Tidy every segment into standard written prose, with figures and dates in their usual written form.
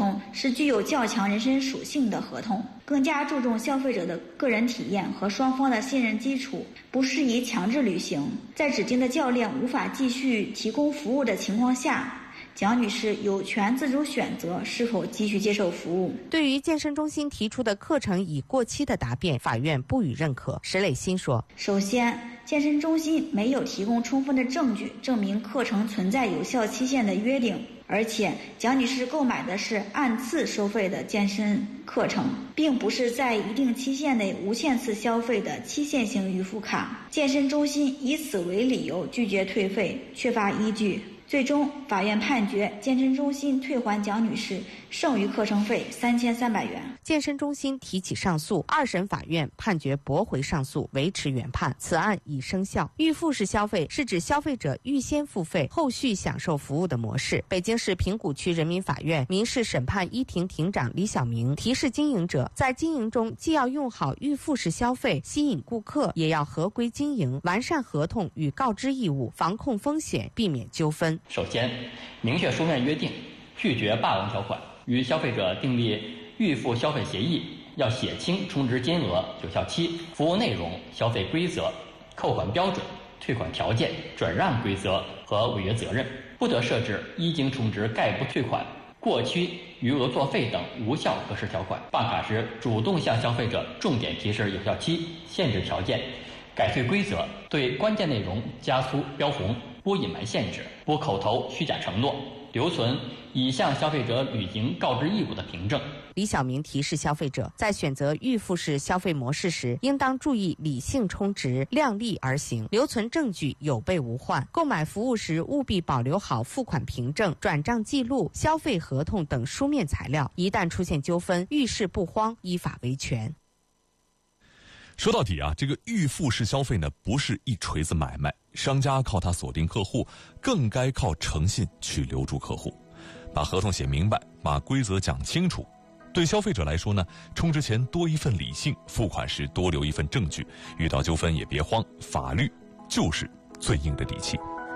同是具有较强人身属性的合同，更加注重消费者的个人体验和双方的信任基础，不适宜强制履行。在指定的教练无法继续提供服务的情况下，蒋女士有权自主选择是否继续接受服务。 对于健身中心提出的课程已过期的答辩，法院不予认可。石磊新说， 首先，健身中心没有提供充分的证据证明课程存在有效期限的约定，而且蒋女士购买的是按次收费的健身课程，并不是在一定期限内无限次消费的期限性预付卡。健身中心以此为理由拒绝退费，缺乏依据。最终，法院判决健身中心退还蒋女士剩余课程费3300元。 健身中心提起上诉，二审法院判决驳回上诉，维持原判，此案已生效。预付式消费是指消费者预先付费，后续享受服务的模式。北京市平谷区人民法院民事审判一庭庭长李晓明提示经营者，在经营中既要用好预付式消费，吸引顾客，也要合规经营，完善合同与告知义务，防控风险，避免纠纷。 首先，明确书面约定，拒绝霸王条款，与消费者订立预付消费协议，要写清充值金额、有效期、服务内容、消费规则、扣款标准、退款条件、转让规则和违约责任，不得设置一经充值概不退款、过期余额作废等无效核实条款。办卡时主动向消费者重点提示有效期、限制条件、改退规则，对关键内容加粗标红，不隐瞒限制，不口头虚假承诺，留存已向消费者履行告知义务的凭证。 李晓明提示消费者，在选择预付式消费模式时，应当注意理性充值，量力而行，留存证据，有备无患。购买服务时务必保留好付款凭证、转账记录、消费合同等书面材料，一旦出现纠纷，遇事不慌，依法维权。 说到底啊，这个预付式消费呢，不是一锤子买卖，商家靠它锁定客户，更该靠诚信去留住客户。把合同写明白，把规则讲清楚。对消费者来说呢，充值前多一份理性，付款时多留一份证据，遇到纠纷也别慌，法律就是最硬的底气。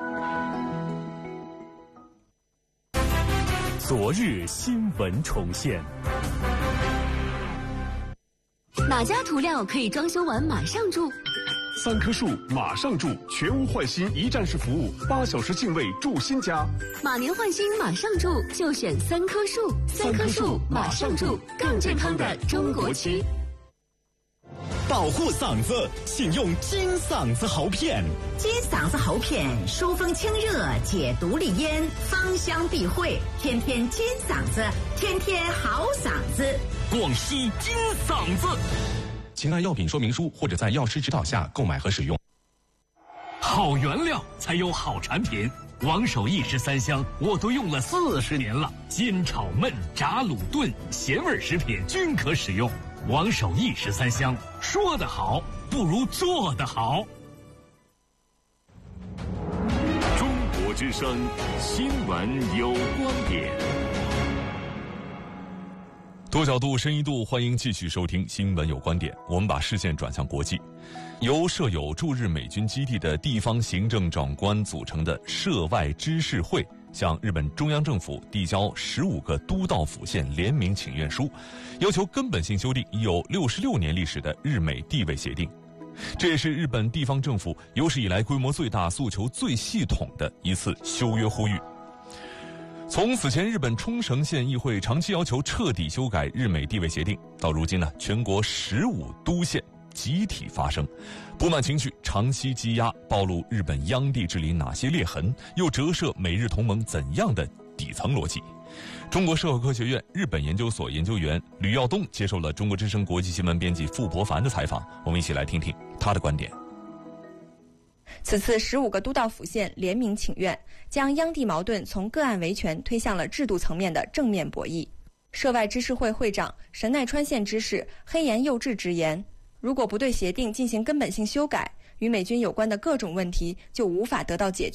昨日新闻重现。 哪家涂料可以装修完马上住 ？3棵树马上住，全屋换新一站式服务，8小时净位住新家。 马年换新马上住，就选3棵树。3棵树马上住，更健康的中国区。 保护嗓子，请用金嗓子喉片。 金嗓子喉片疏风清热，解毒利咽，芳香避秽，天天金嗓子，天天好嗓子。 广西金嗓子， 请按药品说明书或者在药师指导下购买和使用。 好原料才有好产品，王守义13香我都用了40年了，煎炒焖炸卤炖咸味食品均可使用。王守义13香，说得好不如做得好。 中国之声新闻有观点。 多角度深一度，欢迎继续收听新闻有观点。我们把视线转向国际，由设有驻日美军基地的地方行政长官组成的涉外知事会向日本中央政府递交15个都道府县联名请愿书，要求根本性修订已有66年历史的日美地位协定。这也是日本地方政府有史以来规模最大、诉求最系统的一次修约呼吁。从此前日本冲绳县议会长期要求彻底修改日美地位协定，到如今呢，全国15都县集体发声，不满情绪长期积压，暴露日本央地治理哪些裂痕，又折射美日同盟怎样的底层逻辑。中国社会科学院日本研究所研究员吕耀东接受了中国之声国际新闻编辑傅博凡的采访，我们一起来听听他的观点。 此次15个都道府县联名请愿，将央地矛盾从个案维权推向了制度层面的正面博弈。涉外知事会会长神奈川县知事黑岩佑治直言，如果不对协定进行根本性修改，与美军有关的各种问题就无法得到解决。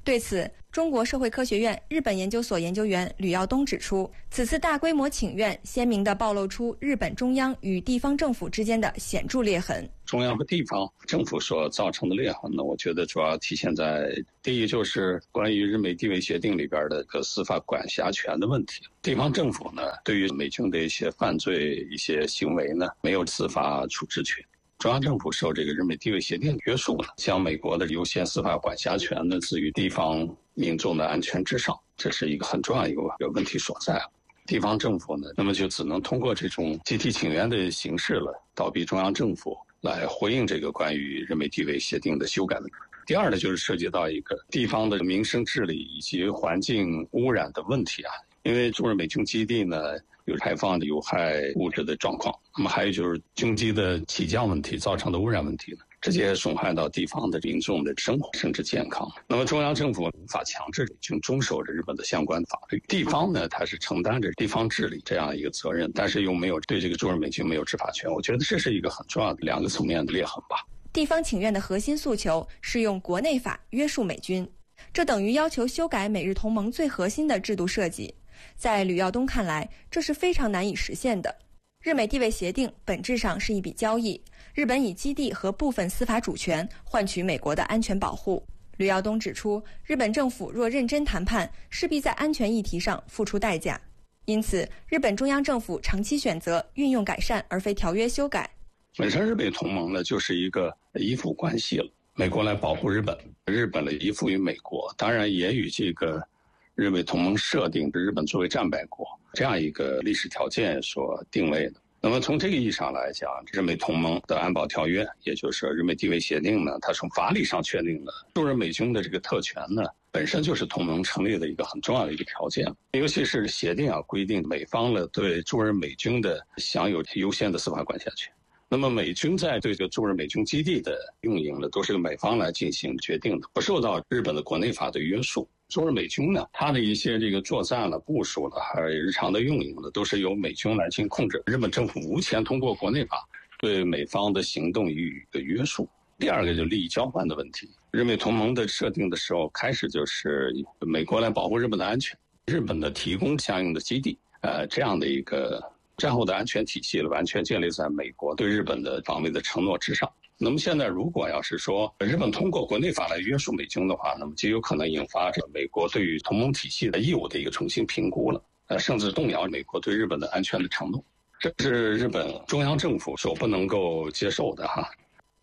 对此，中国社会科学院日本研究所研究员吕耀东指出，此次大规模请愿鲜明地暴露出日本中央与地方政府之间的显著裂痕。 中央和地方政府所造成的裂痕呢，我觉得主要体现在第一就是关于日美地位协定里边的司法管辖权的问题。地方政府呢，对于美军的一些犯罪一些行为呢，没有司法处置权。中央政府受这个日美地位协定约束了，将美国的优先司法管辖权呢置于地方民众的安全之上，这是一个很重要一个问题所在。地方政府呢，那么就只能通过这种集体请愿的形式了，倒逼中央政府来回应这个关于日美地位协定的修改。第二呢，就是涉及到一个地方的民生治理以及环境污染的问题啊。因为驻日美军基地呢有排放的有害物质的状况，那么还有就是军机的起降问题造成的污染问题呢，直接损害到地方的民众的生活甚至健康。那么中央政府无法强制美军遵守着日本的相关法律，地方呢它是承担着地方治理这样一个责任，但是又没有对这个驻日美军没有执法权。我觉得这是一个很重要的两个层面的裂痕吧。 地方请愿的核心诉求是用国内法约束美军，这等于要求修改美日同盟最核心的制度设计。在吕耀东看来，这是非常难以实现的。日美地位协定本质上是一笔交易，日本以基地和部分司法主权换取美国的安全保护。吕耀东指出，日本政府若认真谈判，势必在安全议题上付出代价。因此，日本中央政府长期选择运用改善而非条约修改。 本身日美同盟呢就是一个依附关系了，美国来保护日本，日本来依附于美国，当然也与这个日美同盟设定日本作为战败国这样一个历史条件所定位的。那么从这个意义上来讲，日美同盟的安保条约，也就是日美地位协定呢，它从法理上确定的驻日美军的这个特权呢，本身就是同盟成立的一个很重要的一个条件。尤其是协定啊规定美方呢对驻日美军的享有优先的司法管辖权。那么美军在对这个驻日美军基地的运营呢，都是由美方来进行决定的，不受到日本的国内法的约束。驻日美军呢，它的一些这个作战了、部署了，还有日常的运营呢，都是由美军来进行控制。日本政府无权通过国内法对美方的行动予以的约束。第二个就是利益交换的问题。日美同盟的设定的时候，开始就是美国来保护日本的安全，日本的提供相应的基地，这样的一个战后的安全体系了，完全建立在美国对日本的防卫的承诺之上。那么现在如果要是说日本通过国内法来约束美军的话，那么就有可能引发着美国对于同盟体系的义务的一个重新评估了，甚至动摇美国对日本的安全的承诺，这是日本中央政府所不能够接受的哈。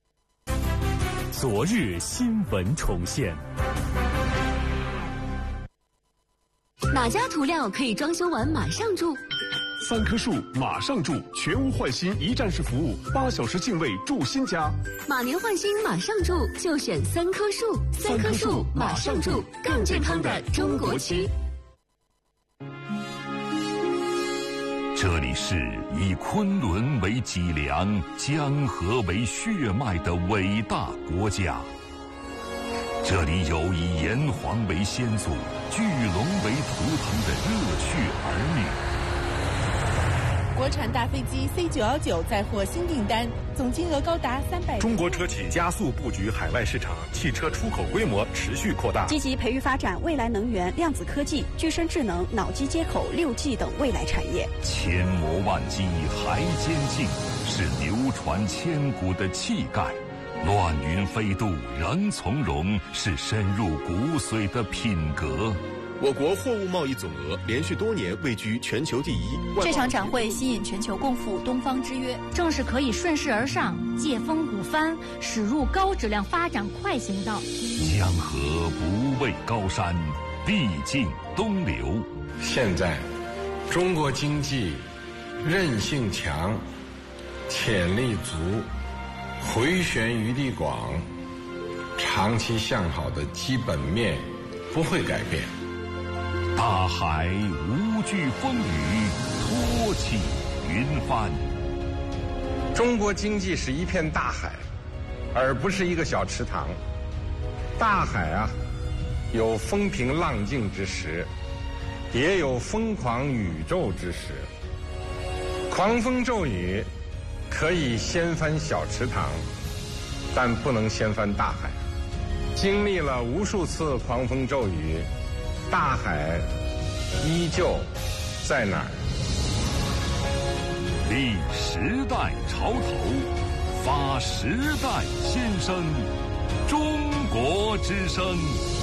昨日新闻重现。 哪家涂料可以装修完马上住 ？3棵树马上住，全屋换新一站式服务，8小时净位住新家。 马年换新马上住，就选3棵树。3棵树马上住，更健康的中国区。 这里是以昆仑为脊梁、江河为血脉的伟大国家。这里有以炎黄为先祖、巨龙为图腾的热血儿女。 国产大飞机 C919 再获新订单，总金额高达300。 中国车企加速布局海外市场，汽车出口规模持续扩大， 积极培育发展未来能源、量子科技、具身智能、脑机接口、6G 等未来产业。 千磨万击还坚劲，是流传千古的气概；乱云飞渡仍从容，是深入骨髓的品格。 我国货物贸易总额连续多年位居全球第一。 这场展会吸引全球共赴东方之约，正是可以顺势而上，借风鼓帆，驶入高质量发展快行道。 江河不畏高山，必尽东流。 现在，中国经济韧性强，潜力足，回旋余地广，长期向好的基本面不会改变。 大海无惧风雨，托起云帆。 中国经济是一片大海，而不是一个小池塘。大海啊，有风平浪静之时，也有疯狂宇宙之时。狂风骤雨可以掀翻小池塘，但不能掀翻大海。 经历了无数次狂风骤雨，大海依旧在哪儿？ 立时代潮头，发时代新声，中国之声。